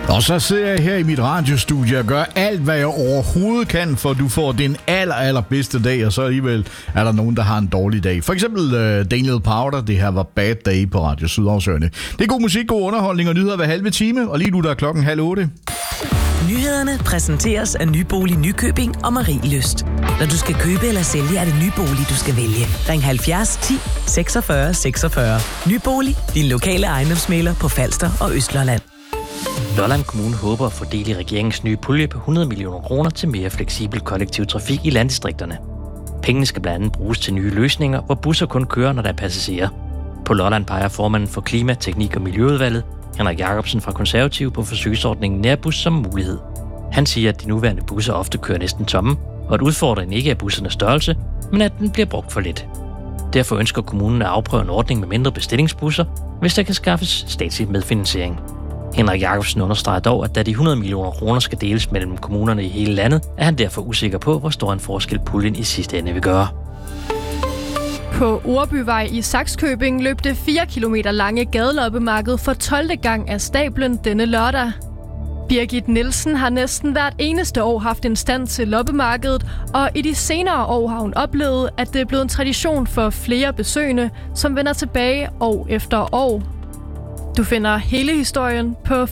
Og så sidder jeg her i mit radiostudie og gør alt, hvad jeg overhovedet kan, for du får den allerbedste dag, og så alligevel er der nogen, der har en dårlig dag. For eksempel Daniel Powder, det her var Bad Day på Radio Sydhavsøerne. Det er god musik, god underholdning og nyheder hver halve time, og lige nu der er 7:30. Nyhederne præsenteres af Nybolig Nykøbing og Marie Lyst. Når du skal købe eller sælge, er det Nybolig, du skal vælge. Ring 70 10 46 46. Nybolig, din lokale ejendomsmægler på Falster og Østlolland. Lolland Kommune håber at få del i regeringens nye pulje på 100 millioner kroner til mere fleksibel kollektiv trafik i landdistrikterne. Pengene skal blandt andet bruges til nye løsninger, hvor busser kun kører, når der er passagerer. På Lolland peger formanden for Klima, Teknik og Miljøudvalget, Henrik Jacobsen fra Konservative, på forsøgsordningen Nærbus som mulighed. Han siger, at de nuværende busser ofte kører næsten tomme, og at udfordringen ikke er bussernes størrelse, men at den bliver brugt for lidt. Derfor ønsker kommunen at afprøve en ordning med mindre bestillingsbusser, hvis der kan skaffes statslig medfinansiering. Henrik Jacobsen understreger dog, at da de 100 millioner kroner skal deles mellem kommunerne i hele landet, er han derfor usikker på, hvor stor en forskel puljen i sidste ende vil gøre. På Orbyvej i Sakskøbing løb det 4 kilometer lange gadeloppemarked for 12. gang af stablen denne lørdag. Birgit Nielsen har næsten hvert eneste år haft en stand til loppemarkedet, og i de senere år har hun oplevet, at det er blevet en tradition for flere besøgende, som vender tilbage år efter år. Du finder hele historien på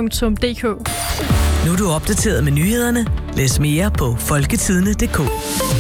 folketidende.dk. Nu er du opdateret med nyhederne. Læs mere på folketidende.dk.